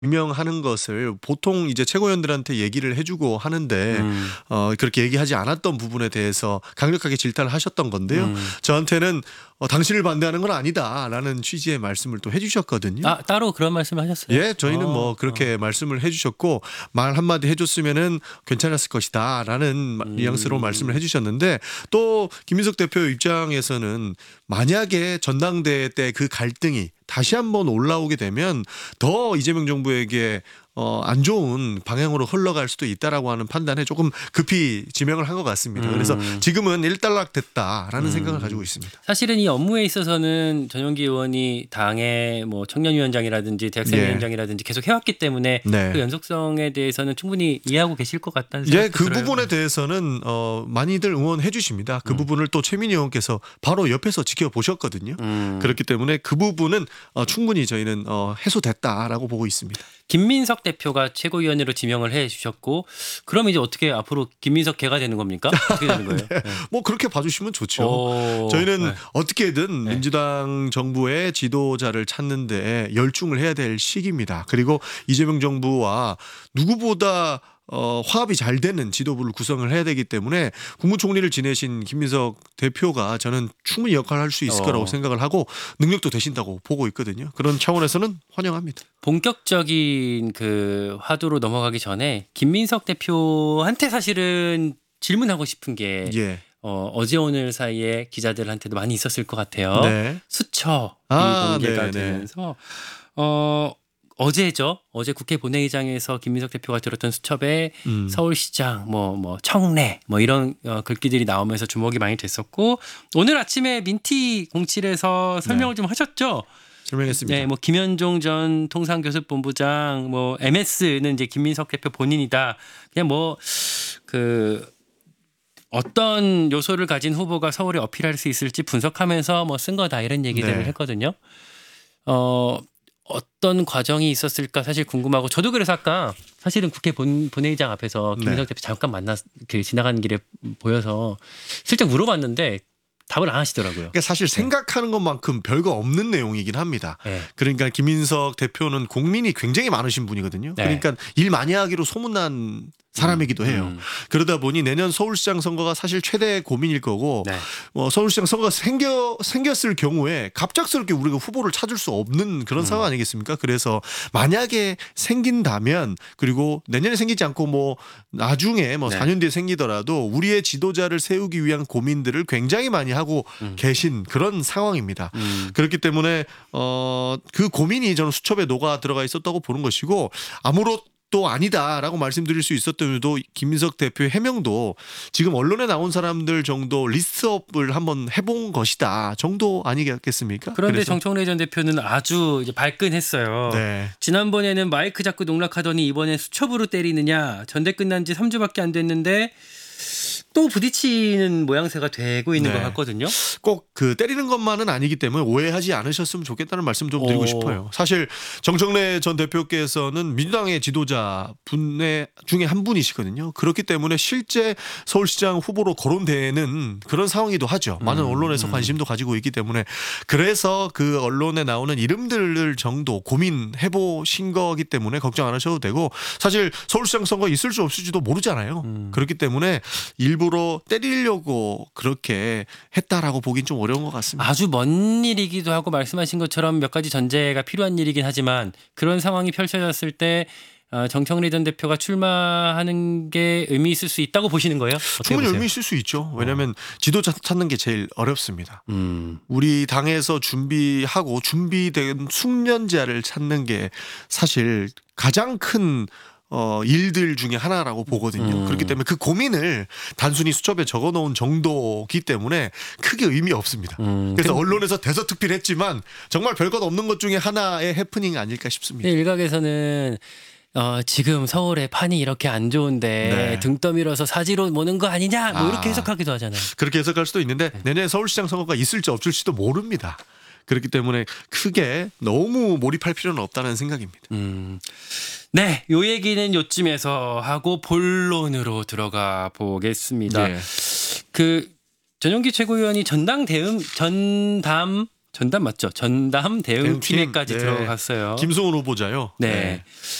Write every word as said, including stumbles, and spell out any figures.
임명하는 것을 보통 이제 최고위원들한테 얘기를 해주고 하는데 음. 어, 그렇게 얘기하지 않았던 부분에 대해서 강력하게 질타를 하셨던 건데요. 음. 저한테는 어, 당신을 반대하는 건 아니다라는 취지의 말씀을 또 해주셨거든요. 아, 따로 그런 말씀을 하셨어요? 예, 저희는 어, 뭐 그렇게 어. 말씀을 해주셨고 말 한마디 해줬으면은 괜찮았을 것이다라는 음. 뉘앙스로 말씀을 해주셨는데 또 김민석 대표 입장에서는 만약에 전당대회 때 그 갈등이 다시 한번 올라오게 되면 더 이재명 정부에게 어, 안 좋은 방향으로 흘러갈 수도 있다라고 하는 판단에 조금 급히 지명을 한 것 같습니다. 음. 그래서 지금은 일단락됐다라는 음. 생각을 가지고 있습니다. 사실은 이 업무에 있어서는 전용기 의원이 당의 뭐 청년위원장이라든지 대학생위원장이라든지 계속 해왔기 때문에 네. 그 연속성에 대해서는 충분히 이해하고 계실 것 같다는 예, 생각이 그 들어요. 부분에 대해서는 어, 많이들 응원해 주십니다. 그 음. 부분을 또 최민희 의원께서 바로 옆에서 지켜보셨거든요. 음. 그렇기 때문에 그 부분은 어, 충분히 저희는 어, 해소됐다라고 보고 있습니다. 김민석 대표가 최고위원으로 지명을 해 주셨고 그럼 이제 어떻게 앞으로 김민석 개가 되는 겁니까? 어떻게 되는 거예요? 네. 네. 뭐 그렇게 봐주시면 좋죠. 오. 저희는 네. 어떻게든 네. 민주당 정부의 지도자를 찾는데 열중을 해야 될 시기입니다. 그리고 이재명 정부와 누구보다 어, 화합이 잘 되는 지도부를 구성을 해야 되기 때문에 국무총리를 지내신 김민석 대표가 저는 충분히 역할을 할 수 있을 어. 거라고 생각을 하고 능력도 되신다고 보고 있거든요. 그런 차원에서는 환영합니다. 본격적인 그 화두로 넘어가기 전에 김민석 대표한테 사실은 질문하고 싶은 게 예. 어, 어제 오늘 사이에 기자들한테도 많이 있었을 것 같아요. 네. 수첩이 아, 공개가 네네. 되면서 어, 어제죠. 어제 국회 본회의장에서 김민석 대표가 들었던 수첩에 음. 서울시장, 뭐, 뭐, 청래, 뭐 이런 어, 글귀들이 나오면서 주목이 많이 됐었고 오늘 아침에 민티 공칠에서 설명을 네. 좀 하셨죠. 설명했습니다. 네, 뭐 김현종 전 통상교섭본부장, 뭐 엠에스는 이제 김민석 대표 본인이다. 그냥 뭐 그 어떤 요소를 가진 후보가 서울에 어필할 수 있을지 분석하면서 뭐 쓴 거다 이런 얘기들을 네. 했거든요. 어 어떤 과정이 있었을까 사실 궁금하고 저도 그래서 아까 사실은 국회 본, 본회의장 앞에서 김민석 네. 대표 잠깐 만나 그 지나가는 길에 보여서 슬쩍 물어봤는데 답을 안 하시더라고요. 그러니까 사실 생각하는 것만큼 별거 없는 내용이긴 합니다. 네. 그러니까 김민석 대표는 국민이 굉장히 많으신 분이거든요. 네. 그러니까 일 많이 하기로 소문난 사람이기도 해요. 음. 그러다 보니 내년 서울시장 선거가 사실 최대 고민일 거고 네. 어, 서울시장 선거가 생겨, 생겼을 경우에 갑작스럽게 우리가 후보를 찾을 수 없는 그런 음. 상황 아니겠습니까? 그래서 만약에 생긴다면 그리고 내년에 생기지 않고 뭐 나중에 뭐 네. 사 년 뒤에 생기더라도 우리의 지도자를 세우기 위한 고민들을 굉장히 많이 하고 음. 계신 그런 상황입니다. 음. 그렇기 때문에 어, 그 고민이 저는 수첩에 녹아 들어가 있었다고 보는 것이고 아무렇 또 아니다라고 말씀드릴 수 있었던 이유도 김민석 대표의 해명도 지금 언론에 나온 사람들 정도 리스트업을 한번 해본 것이다 정도 아니겠습니까? 그런데 그래서 정청래 전 대표는 아주 이제 발끈했어요. 네. 지난번에는 마이크 잡고 농락하더니 이번엔 수첩으로 때리느냐. 전대 끝난 지 삼 주밖에 안 됐는데 또 부딪히는 모양새가 되고 있는 네. 것 같거든요. 꼭 그 때리는 것만은 아니기 때문에 오해하지 않으셨으면 좋겠다는 말씀 좀 드리고 오. 싶어요. 사실 정청래 전 대표께서는 민주당의 지도자 분의 중에 한 분이시거든요. 그렇기 때문에 실제 서울시장 후보로 거론되는 그런 상황이기도 하죠. 많은 음, 언론에서 음. 관심도 가지고 있기 때문에 그래서 그 언론에 나오는 이름들 정도 고민해 보신 거기 때문에 걱정 안 하셔도 되고 사실 서울시장 선거 있을지 없을지도 모르잖아요. 음. 그렇기 때문에 일부러 때리려고 그렇게 했다라고 보긴 좀 어려운 것 같습니다. 아주 먼 일이기도 하고 말씀하신 것처럼 몇 가지 전제가 필요한 일이긴 하지만 그런 상황이 펼쳐졌을 때 어, 정청래 전 대표가 출마하는 게 의미 있을 수 있다고 보시는 거예요? 어떻게 충분히 보세요? 의미 있을 수 있죠. 왜냐하면 지도자 찾는 게 제일 어렵습니다. 음. 우리 당에서 준비하고 준비된 숙련자를 찾는 게 사실 가장 큰 어, 일들 중에 하나라고 보거든요. 음. 그렇기 때문에 그 고민을 단순히 수첩에 적어 놓은 정도기 때문에 크게 의미 없습니다. 음. 그래서 근- 언론에서 대서특필했지만 정말 별것 없는 것 중에 하나의 해프닝 아닐까 싶습니다. 근데 일각에서는 어, 지금 서울의 판이 이렇게 안 좋은데 네. 등 떠밀어서 사지로 모는 거 아니냐 뭐 이렇게 아. 해석하기도 하잖아요. 그렇게 해석할 수도 있는데 네. 내년에 서울시장 선거가 있을지 없을지도 모릅니다. 그렇기 때문에 크게 너무 몰입할 필요는 없다는 생각입니다. 음. 네, 요 얘기는 요쯤에서 하고 본론으로 들어가 보겠습니다. 예. 그 전용기 최고위원이 전당 대응 전담 전담 맞죠? 전담 대응팀, 대응팀에까지 네. 들어갔어요. 김성훈 후보자요. 네.